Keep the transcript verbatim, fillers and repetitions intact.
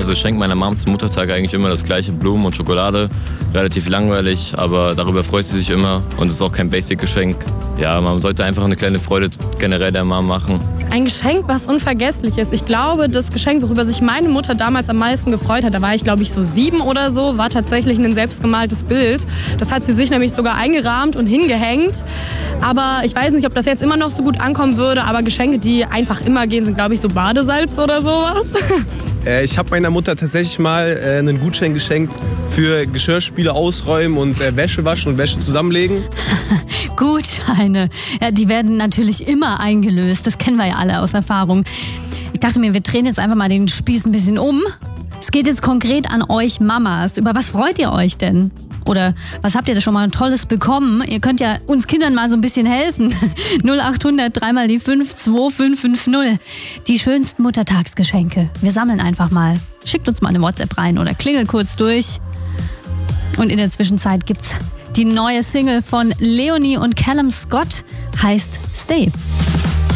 Also ich schenke meiner Mom zum Muttertag eigentlich immer das gleiche, Blumen und Schokolade. Relativ langweilig, aber darüber freut sie sich immer und es ist auch kein Basic-Geschenk. Ja, man sollte einfach eine kleine Freude generell der Mom machen. Ein Geschenk, was unvergesslich ist. Ich glaube, das Geschenk, worüber sich meine Mutter damals am meisten gefreut hat, da war ich glaube ich so sieben oder so, war tatsächlich ein selbstgemaltes Bild. Das hat sie sich nämlich sogar eingerahmt und hingehängt. Aber ich weiß nicht, ob das jetzt immer noch so gut ankommen würde, aber Geschenke, die einfach immer gehen, sind glaube ich so Badesalz oder sowas. Äh, ich habe meiner Mutter tatsächlich mal äh, einen Gutschein geschenkt für Geschirrspüle ausräumen und äh, Wäsche waschen und Wäsche zusammenlegen. Gutscheine, ja, die werden natürlich immer eingelöst, das kennen wir ja alle aus Erfahrung. Ich dachte mir, wir drehen jetzt einfach mal den Spieß ein bisschen um. Es geht jetzt konkret an euch Mamas. Über was freut ihr euch denn? Oder was habt ihr da schon mal Tolles bekommen? Ihr könnt ja uns Kindern mal so ein bisschen helfen. null acht hundert drei mal die fünf zwei fünf fünf null. Die schönsten Muttertagsgeschenke. Wir sammeln einfach mal. Schickt uns mal eine WhatsApp rein oder klingelt kurz durch. Und in der Zwischenzeit gibt's die neue Single von Leonie und Callum Scott, heißt Stay.